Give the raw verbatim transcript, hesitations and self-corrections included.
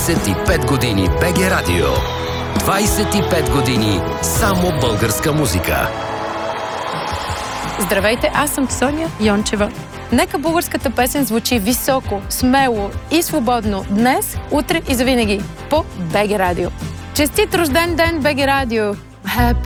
двайсет и пет години БГ Радио. двайсет и пет години само българска музика. Здравейте, аз съм Соня Йончева. Нека българската песен звучи високо, смело и свободно днес, утре и завинаги по БГ Радио. Честит рожден ден, БГ Радио! Happy